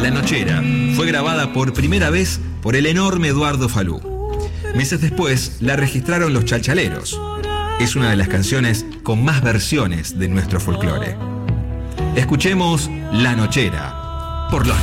La Nochera fue grabada por primera vez por el enorme Eduardo Falú. Meses después la registraron los Chalchaleros. Es una de las canciones con más versiones de nuestro folclore. Escuchemos La Nochera por los